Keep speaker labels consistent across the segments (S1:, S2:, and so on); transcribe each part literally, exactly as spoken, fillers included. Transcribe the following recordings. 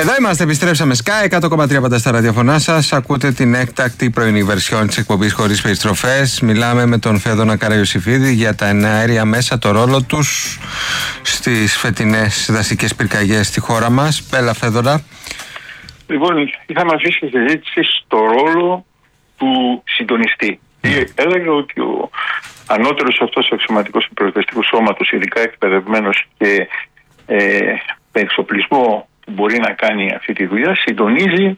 S1: Εδώ είμαστε, επιστρέψαμε. Sky εκατό κόμμα τρία πάντα στα ραδιοφωνά σας. Ακούτε την έκτακτη πρωινή βερσιόν της εκπομπής Χωρίς Περιστροφές. Μιλάμε με τον Φέδωνα Καραϊωσηφίδη για τα εναέρια μέσα, το ρόλο τους στις φετινές δασικές πυρκαγιές στη χώρα μας. Πέλα, Φέδωνα.
S2: Λοιπόν, είχαμε αφήσει τη συζήτηση στο ρόλο του συντονιστή. Mm. Έλεγε ότι ο ανώτερος αυτός αξιωματικός του πυροσβεστικού σώματος, ειδικά εκπαιδευμένος και ε, με εξοπλισμό που μπορεί να κάνει αυτή τη δουλειά, συντονίζει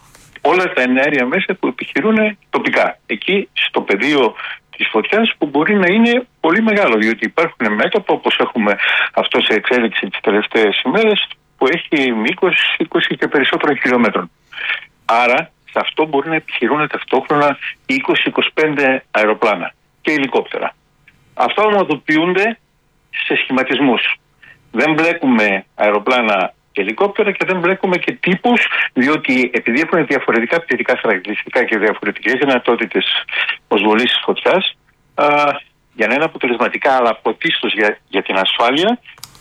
S2: όλα τα εναέρια μέσα που επιχειρούν τοπικά. Εκεί στο πεδίο της φωτιάς, που μπορεί να είναι πολύ μεγάλο, διότι υπάρχουν μέτωπα, όπως έχουμε αυτό σε εξέλιξη τις τελευταίες ημέρες, που έχει μήκος είκοσι και περισσότερων χιλιόμετρων. Άρα σε αυτό μπορεί να επιχειρούν ταυτόχρονα είκοσι με είκοσι πέντε αεροπλάνα και ελικόπτερα. Αυτά ομοδοποιούνται σε σχηματισμούς. Δεν μπλέκουμε αεροπλάνα και ελικόπτερα και δεν μπλέκουμε και τύπους, διότι επειδή έχουν διαφορετικά πτυτικά χαρακτηριστικά και διαφορετικές δυνατότητες προσβολής της φωτιάς, α, για να είναι αποτελεσματικά, αλλά πρωτίστως για, για την ασφάλεια,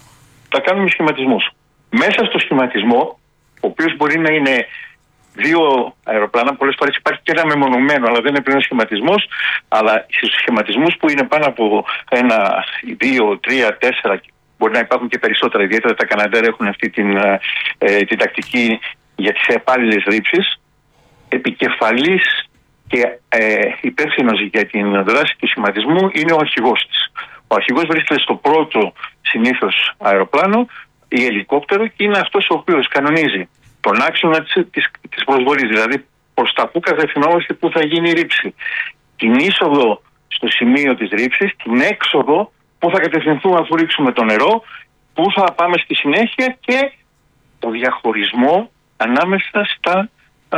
S2: θα κάνουμε σχηματισμούς. Μέσα στο σχηματισμό, ο οποίος μπορεί να είναι δύο αεροπλάνα, πολλές φορές υπάρχει και ένα μεμονωμένο, αλλά δεν είναι πλέον σχηματισμός, αλλά στους σχηματισμούς που είναι πάνω από ένα, δύο, τρία, τέσσερα, μπορεί να υπάρχουν και περισσότερα, ιδιαίτερα τα Καναντέρ έχουν αυτή την, ε, την τακτική για τις επάλληλες ρήψεις. Επικεφαλής και ε, υπεύθυνος για την δράση του σχηματισμού είναι ο αρχηγός της. Ο αρχηγός βρίσκεται στο πρώτο συνήθως αεροπλάνο ή ελικόπτερο και είναι αυτός ο οποίος κανονίζει τον άξονα της, της, της προσβολής, δηλαδή προς τα που κατευθυνόμαστε, που θα γίνει η ρήψη. Την είσοδο στο σημείο της ρήψης, την έξοδο που θα κατευθυνθούμε αφού ρίξουμε το νερό, που θα πάμε στη συνέχεια και το διαχωρισμό ανάμεσα στα, α,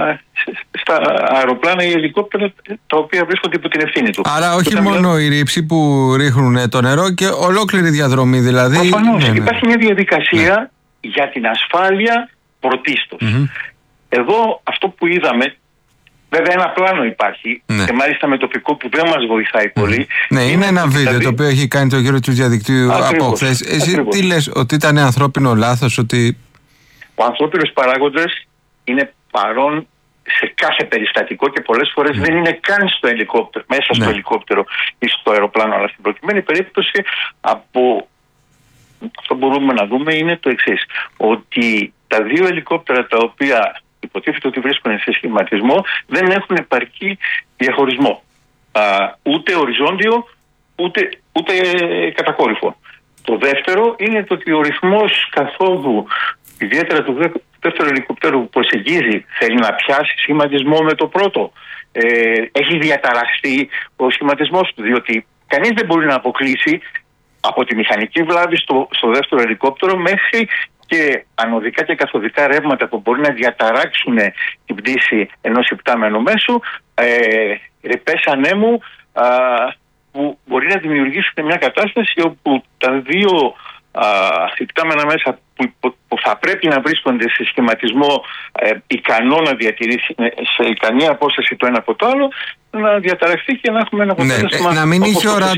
S2: στα αεροπλάνα ή ελικόπτερα τα οποία βρίσκονται υπό την ευθύνη του.
S1: Άρα όχι μόνο μιλάμε... η ρήψη που ρίχνουν το νερό και ολόκληρη διαδρομή δηλαδή.
S2: Προφανώς.
S1: Ναι, ναι.
S2: Υπάρχει μια διαδικασία ναι. για την ασφάλεια πρωτίστως. Mm-hmm. Εδώ αυτό που είδαμε, βέβαια ένα πλάνο υπάρχει, ναι. και μάλιστα με τοπικό που δεν μας βοηθάει πολύ.
S1: Mm-hmm. Ναι, είναι, είναι ένα βίντεο δηλαδή... το οποίο έχει κάνει το γύρο του διαδικτύου από χθες. Εσύ ακριβώς. Τι λες, ότι ήταν ανθρώπινο λάθος, ότι...
S2: Ο ανθρώπινος παράγοντας είναι παρόν σε κάθε περιστατικό και πολλές φορές mm. δεν είναι καν στο ελικόπτερο, μέσα στο ναι. ελικόπτερο ή στο αεροπλάνο, αλλά στην προκειμένη περίπτωση από... αυτό που μπορούμε να δούμε είναι το εξής, ότι τα δύο ελικόπτερα τα οποία υποτίθεται ότι βρίσκονται σε σχηματισμό δεν έχουν επαρκή διαχωρισμό. Α, ούτε οριζόντιο, ούτε, ούτε κατακόρυφο. Το δεύτερο είναι το ότι ο ρυθμός καθόδου, ιδιαίτερα του δεύτερου ελικόπτερου που προσεγγίζει, θέλει να πιάσει σχηματισμό με το πρώτο. Ε, έχει διαταραχθεί ο σχηματισμός του, διότι κανείς δεν μπορεί να αποκλείσει από τη μηχανική βλάβη στο, στο δεύτερο ελικόπτερο μέχρι και ανωδικά και καθοδικά ρεύματα που μπορεί να διαταράξουν την πτήση ενός υπτάμενου μέσου, ε, ρηπές ανέμου, α, που μπορεί να δημιουργήσουν μια κατάσταση όπου τα δύο α, υπτάμενα μέσα που, που θα πρέπει να βρίσκονται σε σχηματισμό ε, ικανό να διατηρήσει σε ικανή απόσταση το ένα από το άλλο, να διαταραχθεί και να έχουμε ένα αποτέλεσμα.
S1: Ναι, να μην είχε